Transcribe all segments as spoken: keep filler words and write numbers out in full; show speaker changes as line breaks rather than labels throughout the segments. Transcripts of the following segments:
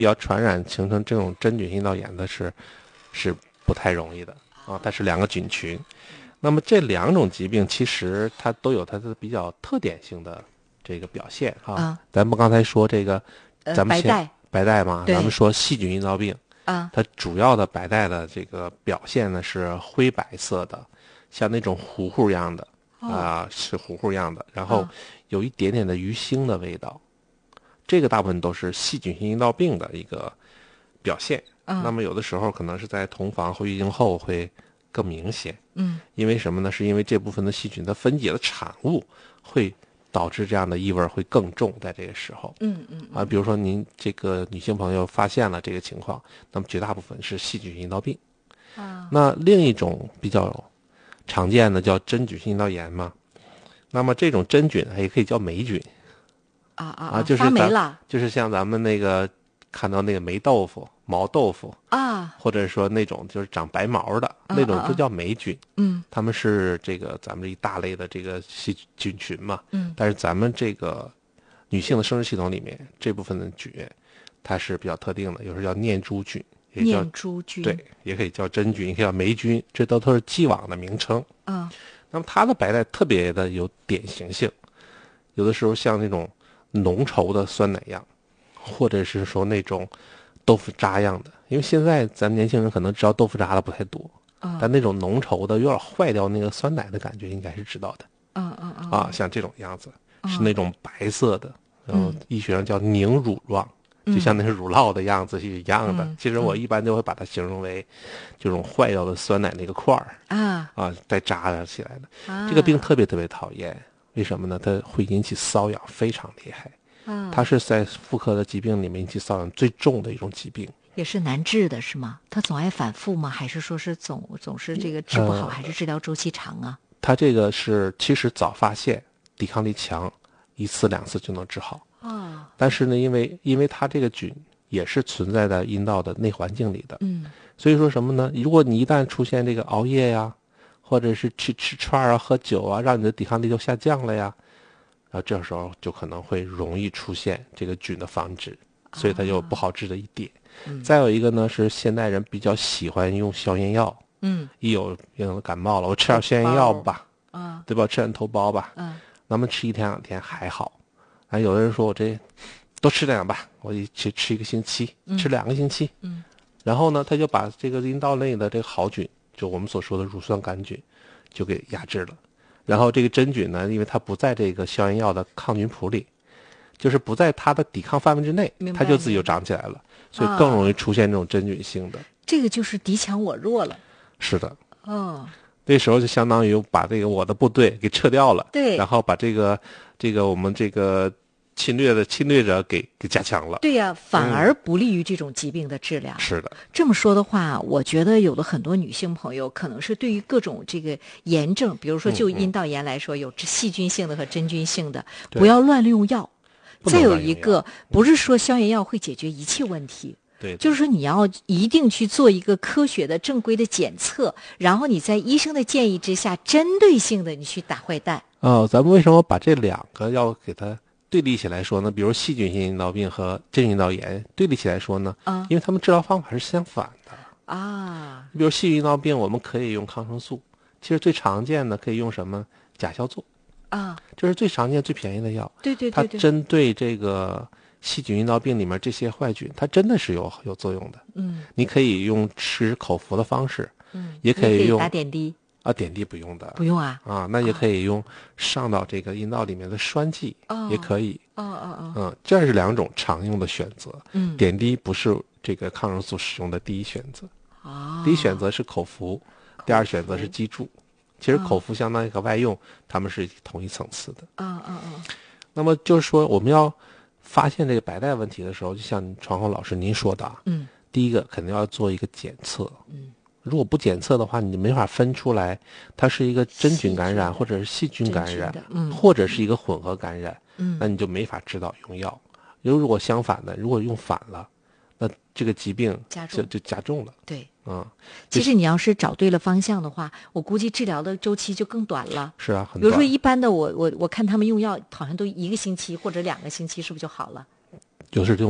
要传染形成这种真菌性阴道炎的是是不太容易的啊，它是两个菌群。那么这两种疾病其实它都有它的比较特点性的这个表现啊。
啊
咱们刚才说这个，
呃
咱们先
白带
白带嘛，
对
咱们说细菌阴道病，
啊
它主要的白带的这个表现呢是灰白色的，像那种糊糊一样的啊、是糊糊一样的，然后
哦
有一点点的鱼腥的味道。这个大部分都是细菌性阴道病的一个表现。
嗯
那么有的时候可能是在同房或月经后会更明显。
嗯
因为什么呢？是因为这部分的细菌它分解的产物会导致这样的异味会更重，在这个时候。
嗯嗯
啊，比如说您这个女性朋友发现了这个情况，那么绝大部分是细菌性阴道病。
啊
那另一种比较常见的叫真菌性阴道炎嘛，那么这种真菌也可以叫霉菌
啊啊
啊，就是
发霉
咱
了
就是像咱们那个看到那个霉豆腐、毛豆腐，
啊
或者说那种就是长白毛的
啊啊
那种就叫霉菌。
嗯
它们是这个咱们这一大类的这个细菌群嘛，
嗯
但是咱们这个女性的生殖系统里面这部分的菌，它是比较特定的，有时候叫念珠菌，也叫
念珠菌
对，也可以叫真菌，也可以叫霉菌，这都都是既往的名称。
啊
那么它的白带特别的有典型性，有的时候像那种浓稠的酸奶样，或者是说那种豆腐渣样的，因为现在咱们年轻人可能知道豆腐渣的不太多。
啊
但那种浓稠的有点坏掉那个酸奶的感觉应该是知道的
啊啊啊
啊，像这种样子是那种白色的，然后医学上叫凝乳状，就像那个乳酪的样子是一样的。其实我一般就会把它形容为这种坏掉的酸奶那个块儿
啊
啊，带渣的起来的。
啊
这个病特别特别讨厌，为什么呢？它会引起瘙痒，非常厉害。
啊
它是在妇科的疾病里面引起瘙痒最重的一种疾病。
也是难治的是吗？它总爱反复吗？还是说是总总是这个治不好，还是治疗周期长啊？
它这个是其实早发现，抵抗力强，一次两次就能治好。
啊
但是呢，因为因为它这个菌也是存在在阴道的内环境里的，
嗯
所以说什么呢？如果你一旦出现这个熬夜呀，或者是去吃串啊、喝酒啊，让你的抵抗力就下降了呀，然后这时候就可能会容易出现这个菌的繁殖，所以它就不好治的一点。再有一个呢，是现代人比较喜欢用消炎药，
嗯
一有有感冒了，我吃点消炎药吧，
啊
对吧？吃点头孢吧，
嗯
那么吃一天两天还好。啊，有的人说我这多吃点吧，我一吃吃一个星期，吃两个星期，
嗯
然后呢，他就把这个阴道内的这个好菌，就我们所说的乳酸杆菌，就给压制了。然后这个真菌呢，因为它不在这个消炎药的抗菌谱里，就是不在它的抵抗范围之内
明，白
它就自己就长起来了，所以更容易出现这种真菌性的。
这个就是敌强我弱了。
是的，
哦，
那时候就相当于把这个我的部队给撤掉了，
对
然后把这个这个我们这个侵略的侵略者给给加强了。
对呀，反而不利于这种疾病的治疗。
是的，
这么说的话，我觉得有的很多女性朋友可能是对于各种这个炎症，比如说就阴道炎来说，有细菌性的和真菌性的，
对
不要乱用药。再有
不能乱用
一个，不是说消炎药会解决一切问题。
对的，
就是说你要一定去做一个科学的正规的检测，然后你在医生的建议之下，针对性的你去打坏蛋。
哦，咱们为什么把这两个要给它对立起来说呢？比如细菌性阴道病和真菌阴道炎对立起来说呢？
啊
因为它们治疗方法是相反的。
啊
比如细菌阴道病，我们可以用抗生素，其实最常见的可以用什么？甲硝唑，
啊！
这是最常见、最便宜的药。它
对对对对，
针对这个细菌阴道病里面这些坏菌，它真的是有有作用的。
嗯
你可以用吃口服的方式，
嗯，
也可以用
打点滴，
啊，点滴不用的
不用啊。
啊，那也可以用上到这个阴道里面的栓剂，
哦
也可以。
哦哦哦，
嗯，这是两种常用的选择。
嗯
点滴不是这个抗生素使用的第一选择，
哦，
第一选择是口服，第二选择是激注。其实口服相当于和外用，它们是同一层次的。
啊啊啊，
那么就是说，我们要发现这个白带问题的时候，就像传红老师您说的啊，
嗯
第一个肯定要做一个检测。
嗯，
如果不检测的话，你没法分出来它是一个真菌感染
细菌
或者是细菌感染
真菌的，嗯
或者是一个混合感染，
嗯
那你就没法知道用药。如果相反的，如果用反了，那这个疾病
加重
就就加重了。
对。
嗯，
其实你要是找对了方向的话，我估计治疗的周期就更短了。
是啊，很
比如说
短
一般的我我我看他们用药好像都一个星期或者两个星期，是不是就好了？
有时用不了。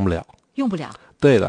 用不了。
对的，